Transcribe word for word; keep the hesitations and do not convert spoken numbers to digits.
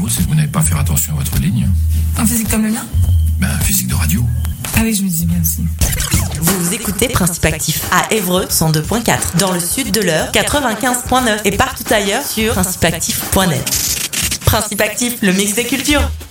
défaut, c'est que vous n'avez pas faire attention à votre ligne. Un physique comme le mien? Ben, physique de radio. Ah oui, je me disais bien aussi. Vous écoutez Principe Actif à Évreux cent deux virgule quatre, dans le sud de l'Eure quatre-vingt-quinze virgule neuf et partout ailleurs sur principe actif point net. Principe Actif, le mix des cultures.